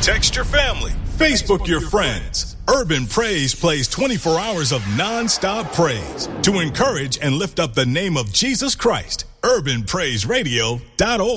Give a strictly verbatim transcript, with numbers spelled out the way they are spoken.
Text your family. Facebook your friends. Urban Praise plays twenty-four hours of non-stop praise to encourage and lift up the name of Jesus Christ. urban praise radio dot org